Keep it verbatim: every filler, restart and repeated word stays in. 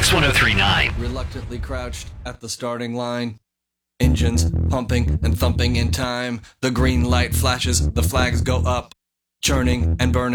X one oh three point nine. Reluctantly crouched at the starting line. Engines pumping and thumping in time. The green light flashes, the flags go up. Churning and burning.